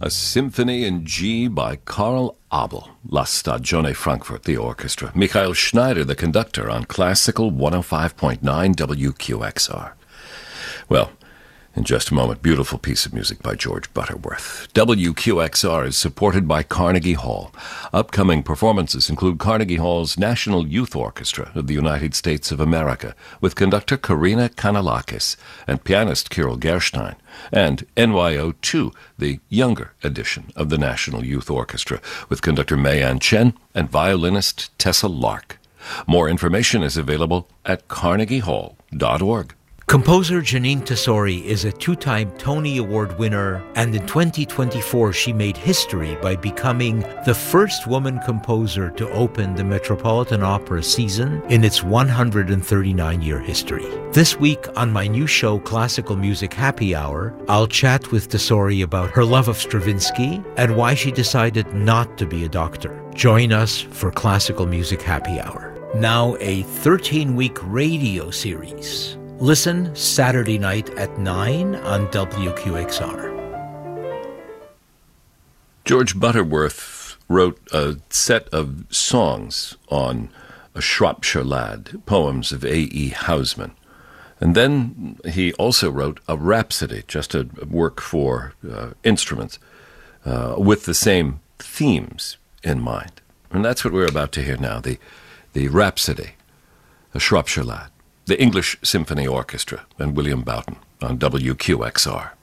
a symphony in G by Karl Abel, La Stagione Frankfurt, the orchestra. Michael Schneider, the conductor, on Classical 105.9 WQXR. Well, in just a moment, beautiful piece of music by George Butterworth. WQXR is supported by Carnegie Hall. Upcoming performances include Carnegie Hall's National Youth Orchestra of the United States of America, with conductor Karina Kanalakis and pianist Kirill Gerstein, and NYO2, the younger edition of the National Youth Orchestra, with conductor Mei-Ann Chen and violinist Tessa Lark. More information is available at carnegiehall.org. Composer Jeanine Tesori is a two-time Tony Award winner, and in 2024 she made history by becoming the first woman composer to open the Metropolitan Opera season in its 139-year history. This week on my new show, Classical Music Happy Hour, I'll chat with Tesori about her love of Stravinsky and why she decided not to be a doctor. Join us for Classical Music Happy Hour. Now a 13-week radio series. Listen Saturday night at 9 on WQXR. George Butterworth wrote a set of songs on A Shropshire Lad, poems of A.E. Housman. And then he also wrote a rhapsody, just a work for instruments, with the same themes in mind. And that's what we're about to hear now, the rhapsody, A Shropshire Lad. The English Symphony Orchestra and William Boughton on WQXR.